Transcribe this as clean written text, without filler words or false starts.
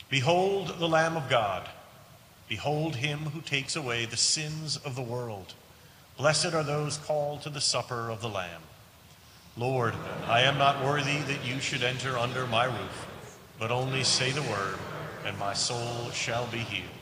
Behold the Lamb of God. Behold him who takes away the sins of the world. Blessed are those called to the supper of the Lamb. Lord, I am not worthy that you should enter under my roof, but only say the word, and my soul shall be healed.